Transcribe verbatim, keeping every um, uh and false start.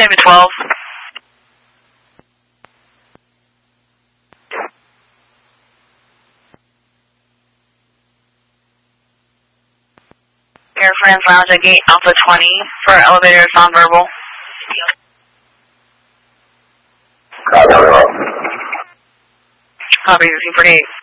Miami twelve. Air France Lounge at gate Alpha twenty for elevator nonverbal. Copy, forty-eight.